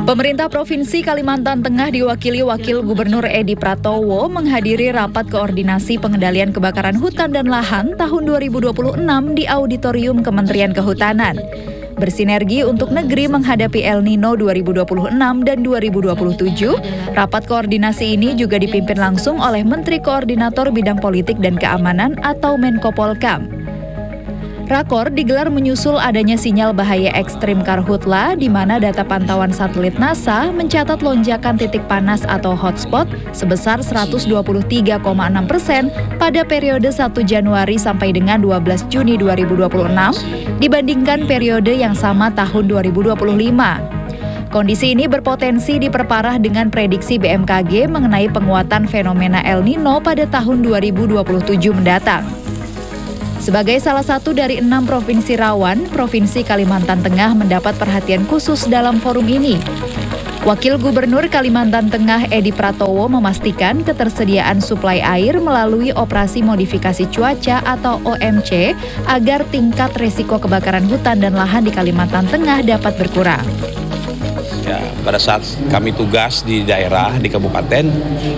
Pemerintah Provinsi Kalimantan Tengah diwakili Wakil Gubernur Edi Pratowo menghadiri rapat koordinasi pengendalian kebakaran hutan dan lahan tahun 2026 di Auditorium Kementerian Kehutanan. Bersinergi untuk negeri menghadapi El Nino 2026 dan 2027, rapat koordinasi ini juga dipimpin langsung oleh Menteri Koordinator Bidang Politik dan Keamanan atau Menko Polkam. Rakor digelar menyusul adanya sinyal bahaya ekstrim karhutla di mana data pantauan satelit NASA mencatat lonjakan titik panas atau hotspot sebesar 123,6% pada periode 1 Januari sampai dengan 12 Juni 2026 dibandingkan periode yang sama tahun 2025. Kondisi ini berpotensi diperparah dengan prediksi BMKG mengenai penguatan fenomena El Nino pada tahun 2027 mendatang. Sebagai salah satu dari 6 provinsi rawan, Provinsi Kalimantan Tengah mendapat perhatian khusus dalam forum ini. Wakil Gubernur Kalimantan Tengah Edi Pratowo memastikan ketersediaan suplai air melalui operasi modifikasi cuaca atau OMC agar tingkat resiko kebakaran hutan dan lahan di Kalimantan Tengah dapat berkurang. Ya, pada saat kami tugas di daerah, di kabupaten,